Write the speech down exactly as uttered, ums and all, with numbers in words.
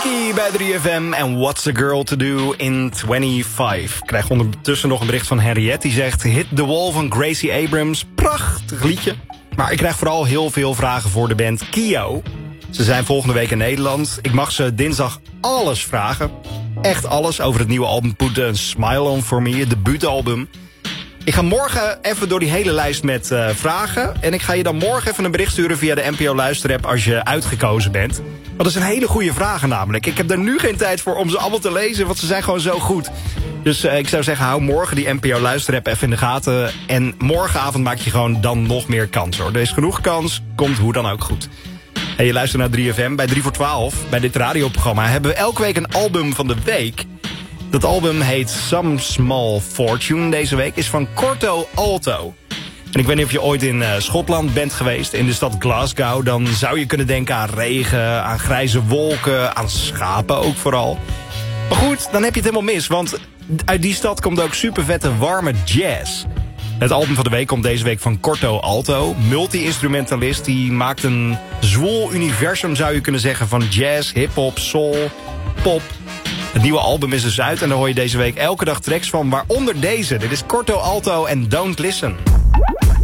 Kiki bij drie F M en What's a Girl to Do in vijfentwintig. Ik krijg ondertussen nog een bericht van Henriette. Die zegt Hit the Wall van Gracie Abrams. Prachtig liedje. Maar ik krijg vooral heel veel vragen voor de band Kio. Ze zijn volgende week in Nederland. Ik mag ze dinsdag alles vragen. Echt alles over het nieuwe album Put a Smile On For Me, het debuutalbum. Ik ga morgen even door die hele lijst met uh, vragen. En ik ga je dan morgen even een bericht sturen via de N P O Luisterapp als je uitgekozen bent. Want dat zijn hele goede vragen namelijk. Ik heb daar nu geen tijd voor om ze allemaal te lezen, want ze zijn gewoon zo goed. Dus uh, ik zou zeggen, hou morgen die N P O Luisterapp even in de gaten. En morgenavond maak je gewoon dan nog meer kans hoor. Er is genoeg kans, komt hoe dan ook goed. En je luistert naar drie F M bij drie voor twaalf. Bij dit radioprogramma hebben we elke week een album van de week. Dat album heet Some Small Fortune deze week. Is van Corto Alto. En ik weet niet of je ooit in uh, Schotland bent geweest. In de stad Glasgow. Dan zou je kunnen denken aan regen, aan grijze wolken, aan schapen ook vooral. Maar goed, dan heb je het helemaal mis. Want uit die stad komt ook super vette warme jazz. Het album van de week komt deze week van Corto Alto. Multi-instrumentalist. Die maakt een zwoel universum zou je kunnen zeggen. Van jazz, hip-hop, soul, pop. Het nieuwe album is dus uit en daar hoor je deze week elke dag tracks van. Waaronder deze. Dit is Corto Alto en Don't Listen.